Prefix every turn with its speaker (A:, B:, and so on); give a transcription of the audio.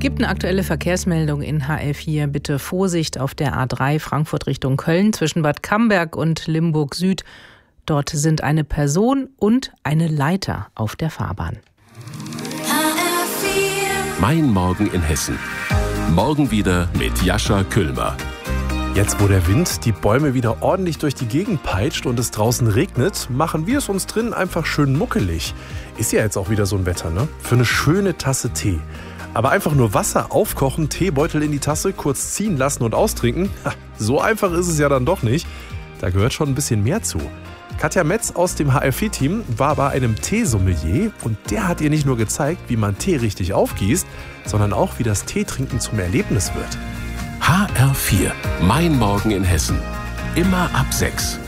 A: Gibt eine aktuelle Verkehrsmeldung in HR4. Bitte Vorsicht auf der A3 Frankfurt Richtung Köln zwischen Bad Camberg und Limburg Süd. Dort sind eine Person und eine Leiter auf der Fahrbahn.
B: Mein Morgen in Hessen. Morgen wieder mit Jascha Küllmer.
C: Jetzt, wo der Wind die Bäume wieder ordentlich durch die Gegend peitscht und es draußen regnet, machen wir es uns drinnen einfach schön muckelig. Ist ja jetzt auch wieder so ein Wetter, ne? Für eine schöne Tasse Tee. Aber einfach nur Wasser aufkochen, Teebeutel in die Tasse, kurz ziehen lassen und austrinken, so einfach ist es ja dann doch nicht. Da gehört schon ein bisschen mehr zu. Katja Metz aus dem HR4-Team war bei einem Teesommelier und der hat ihr nicht nur gezeigt, wie man Tee richtig aufgießt, sondern auch, wie das Teetrinken zum Erlebnis wird.
B: HR4, mein Morgen in Hessen. Immer ab 6.